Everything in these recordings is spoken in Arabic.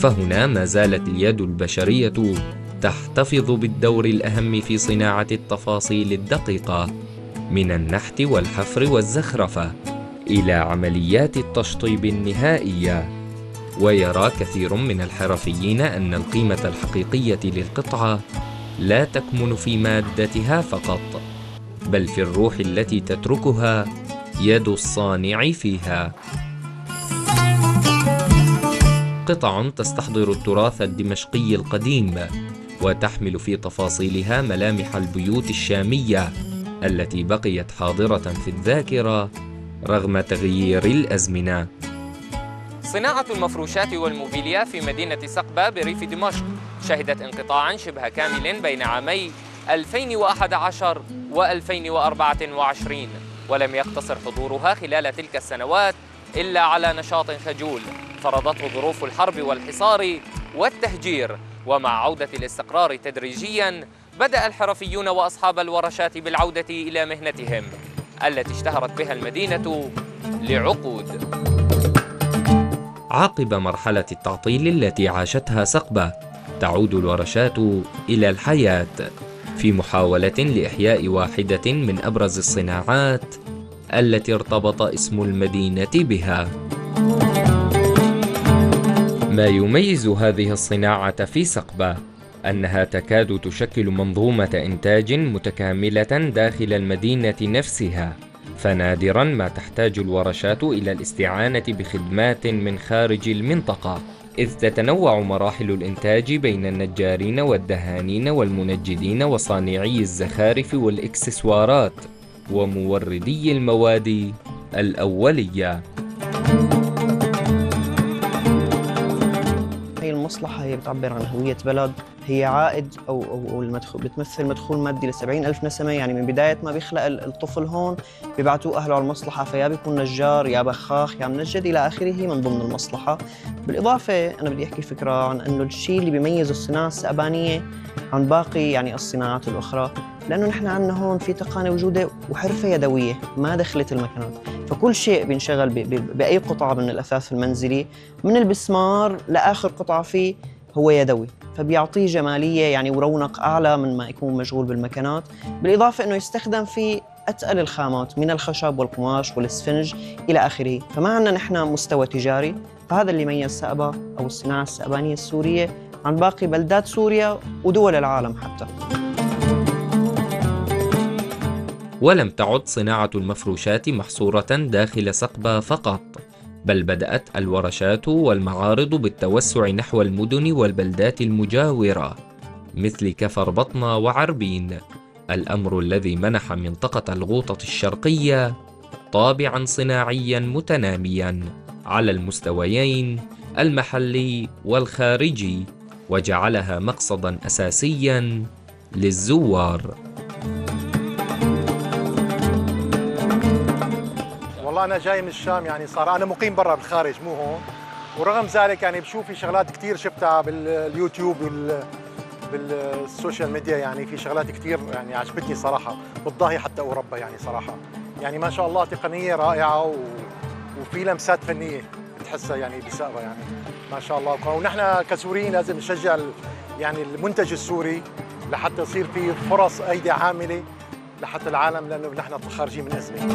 فهنا ما زالت اليد البشرية تحتفظ بالدور الأهم في صناعة التفاصيل الدقيقة، من النحت والحفر والزخرفة إلى عمليات التشطيب النهائية. ويرى كثير من الحرفيين أن القيمة الحقيقية للقطعة لا تكمن في مادتها فقط، بل في الروح التي تتركها يد الصانع فيها. قطع تستحضر التراث الدمشقي القديم، وتحمل في تفاصيلها ملامح البيوت الشامية التي بقيت حاضرة في الذاكرة رغم تغيير الأزمنة. صناعة المفروشات والموبيليا في مدينة سقبة بريف دمشق شهدت انقطاعا شبه كامل بين عامي 2011 و2024، ولم يقتصر حضورها خلال تلك السنوات إلا على نشاط خجول فرضته ظروف الحرب والحصار والتهجير. ومع عودة الاستقرار تدريجيا بدأ الحرفيون وأصحاب الورشات بالعودة إلى مهنتهم التي اشتهرت بها المدينة لعقود. عقب مرحلة التعطيل التي عاشتها سقبة، تعود الورشات إلى الحياة في محاولة لإحياء واحدة من أبرز الصناعات التي ارتبط اسم المدينة بها. ما يميز هذه الصناعة في سقبة أنها تكاد تشكل منظومة إنتاج متكاملة داخل المدينة نفسها، فنادرا ما تحتاج الورشات إلى الاستعانة بخدمات من خارج المنطقة، إذ تتنوع مراحل الإنتاج بين النجارين والدهانين والمنجدين وصانعي الزخارف والإكسسوارات وموردي المواد الأولية. المصلحة هي بتعبر عن هوية بلد، هي عائد أو المدخول، بتمثل مدخول مادي ل70,000 نسمة. يعني من بداية ما بيخلق الطفل هون بيبعتوه أهله على المصلحة، فيا بيكون نجار يا بخاخ يا منجد إلى آخره من ضمن المصلحة. بالإضافة أنا بدي أحكي فكرة عن أنه الشيء اللي بيميز الصناعة السقبانية عن باقي يعني الصناعات الأخرى، لأنه نحن عندنا هون في تقنية وجودة وحرفة يدوية ما دخلت المكانات، فكل شيء بينشغل بأي قطعة من الأثاث المنزلي من البسمار لآخر قطعة فيه هو يدوي، فبيعطيه جمالية يعني ورونق أعلى من ما يكون مشغول بالمكانات. بالإضافة أنه يستخدم في أتقل الخامات من الخشب والقماش والإسفنج إلى آخره، فما عندنا نحن مستوى تجاري. فهذا اللي يميز سقبة أو الصناعة السقبانية السورية عن باقي بلدات سوريا ودول العالم حتى. ولم تعد صناعة المفروشات محصورة داخل سقبة فقط، بل بدأت الورشات والمعارض بالتوسع نحو المدن والبلدات المجاورة مثل كفر بطنة وعربين، الأمر الذي منح منطقة الغوطة الشرقية طابعاً صناعياً متنامياً على المستويين المحلي والخارجي، وجعلها مقصداً أساسياً للزوار. والله أنا جاي من الشام، يعني صار أنا مقيم برا بالخارج مو هون، ورغم ذلك يعني بشوف في شغلات كثير شفتها باليوتيوب بالسوشيال ميديا، يعني في شغلات كثير يعني عجبتني صراحة، بتضاهي حتى أوروبا يعني صراحة. يعني ما شاء الله تقنية رائعة وفي لمسات فنية بتحسها يعني بسقبة، يعني ما شاء الله. ونحن كسوريين لازم نشجع يعني المنتج السوري لحتى يصير في فرص أيدي عاملة لحتى العالم، لأنه نحن خارجين من أزمة.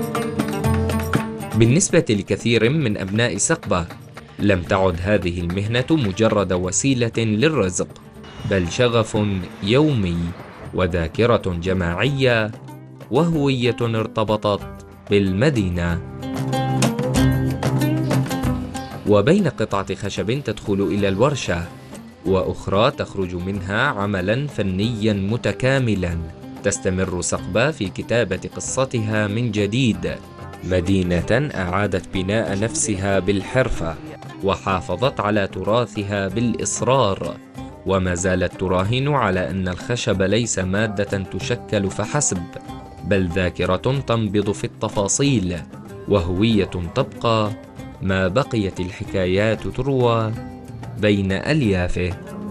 بالنسبة لكثير من أبناء سقبة لم تعد هذه المهنة مجرد وسيلة للرزق، بل شغف يومي وذاكرة جماعية وهوية ارتبطت بالمدينة. وبين قطعة خشب تدخل إلى الورشة وأخرى تخرج منها عملاً فنياً متكاملاً، تستمر سقبة في كتابة قصتها من جديد، مدينة أعادت بناء نفسها بالحرفة وحافظت على تراثها بالإصرار، وما زالت تراهن على أن الخشب ليس مادة تشكل فحسب، بل ذاكرة تنبض في التفاصيل وهوية تبقى ما بقيت الحكايات تروى بين أليافه.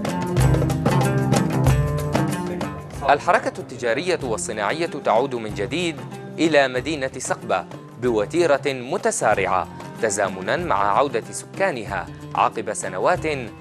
الحركة التجارية والصناعية تعود من جديد إلى مدينة سقبة بوتيرة متسارعة تزامناً مع عودة سكانها عقب سنوات